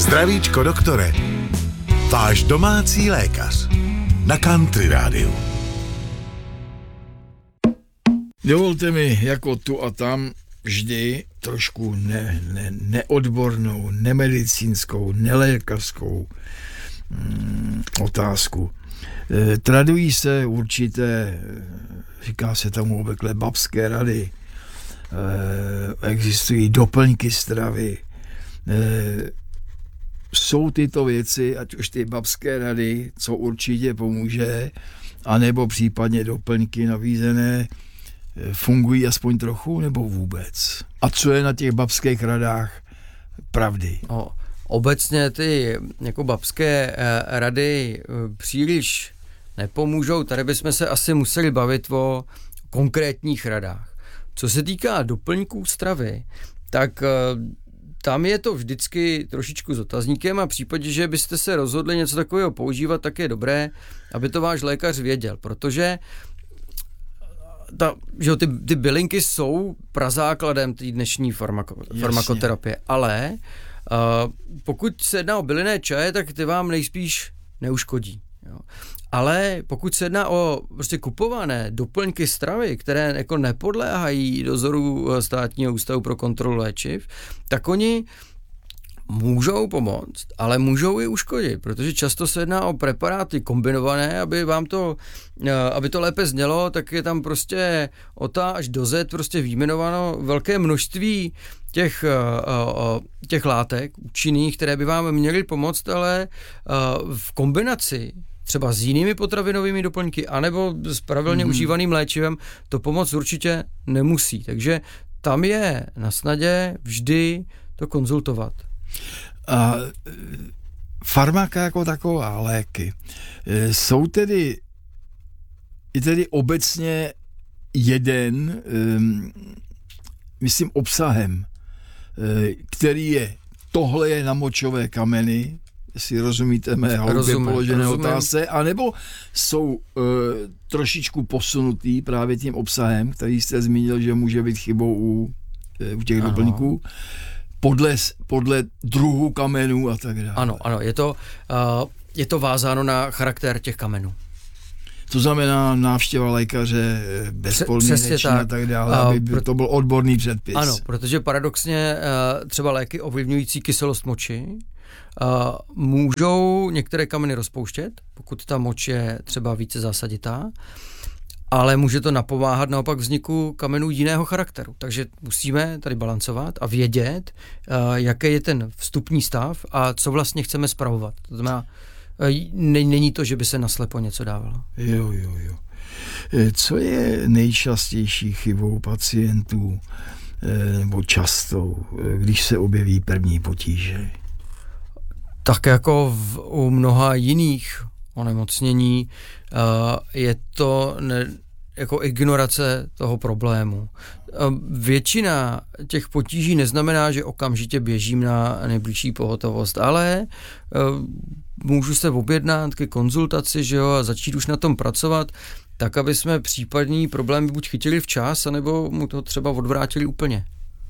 Zdravíčko doktore, váš domácí lékař na Country Rádiu. Dovolte mi jako tu a tam vždy trošku neodbornou, nemedicínskou, nelékařskou otázku. Tradují se určité, říká se tomu obvykle babské rady, existují doplňky stravy. Jsou tyto věci, ať už ty babské rady, co určitě pomůže, anebo případně doplňky navízené, fungují aspoň trochu, nebo vůbec? A co je na těch babských radách pravdy? Obecně ty jako babské rady příliš nepomůžou. Tady bychom se asi museli bavit o konkrétních radách. Co se týká doplňků stravy, tak tam je to vždycky trošičku s otazníkem a v případě, že byste se rozhodli něco takového používat, tak je dobré, aby to váš lékař věděl, protože ty bylinky jsou prazákladem té dnešní farmakoterapie, ale pokud se jedná o bylinné čaje, tak ty vám nejspíš neuškodí. Jo. Ale pokud se jedná o prostě kupované doplňky stravy, které jako nepodléhají dozoru Státního ústavu pro kontrolu léčiv, tak oni můžou pomoct, ale můžou i uškodit, protože často se jedná o preparáty kombinované, aby to lépe znělo, tak je tam prostě od A až do Z prostě vyjmenováno velké množství těch látek účinných, které by vám měly pomoct, ale v kombinaci třeba s jinými potravinovými doplňky anebo s pravidelně užívaným léčivem to pomoct určitě nemusí. Takže tam je na snadě vždy to konzultovat. A farmaka jako taková, léky, jsou tedy obecně jeden, myslím obsahem, který je, tohle je na močové kameny, jestli rozumíte mé hloupě položené otázce, anebo jsou trošičku posunutý právě tím obsahem, který jste zmínil, že může být chybou u těch doplňků, podle druhu kamenů a tak dále. Ano, je to vázáno na charakter těch kamenů. To znamená návštěva lékaře bezpodmínečně a tak dále, aby to byl odborný předpis. Ano, protože paradoxně třeba léky ovlivňující kyselost moči můžou některé kameny rozpouštět, pokud ta moč je třeba více zásaditá, ale může to napomáhat naopak vzniku kamenů jiného charakteru. Takže musíme tady balancovat a vědět, jaký je ten vstupní stav a co vlastně chceme spravovat. To znamená, není to, že by se naslepo něco dávalo. Jo. Co je nejčastější chybou pacientů nebo častou, když se objeví první potíže? Tak jako u mnoha jiných onemocnění je to jako ignorace toho problému. Většina těch potíží neznamená, že okamžitě běžím na nejbližší pohotovost, ale můžu se objednat ke konzultaci, že jo, a začít už na tom pracovat, tak, aby jsme případný problémy buď chytili včas, anebo mu to třeba odvrátili úplně.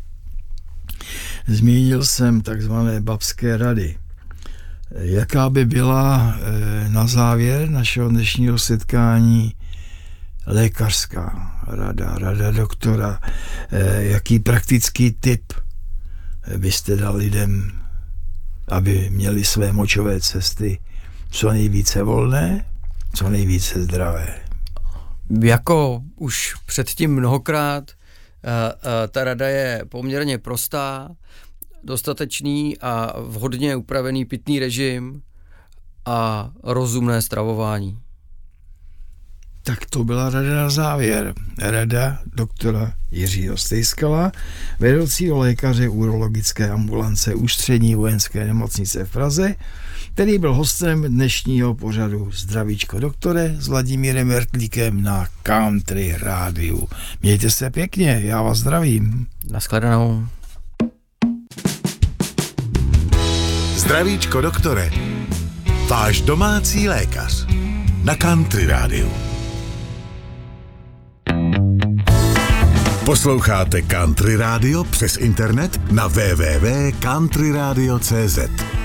Zmínil jsem takzvané babské rady. Jaká by byla na závěr našeho dnešního setkání lékařská rada doktora? Jaký praktický tip byste dal lidem, aby měli své močové cesty co nejvíce volné, co nejvíce zdravé? Jako už předtím mnohokrát, ta rada je poměrně prostá, dostatečný a vhodně upravený pitný režim a rozumné stravování. Tak to byla rada na závěr. Rada doktora Jiřího Stejskala, vedoucího lékaře urologické ambulance Ústřední vojenské nemocnice v Praze, který byl hostem dnešního pořadu Zdravíčko doktore s Vladimírem Mertlíkem na Country Rádiu. Mějte se pěkně, já vás zdravím. Naschledanou. Zdravíčko doktore, váš domácí lékař na Country Rádiu. Posloucháte Country Radio přes internet na www.countryradio.cz.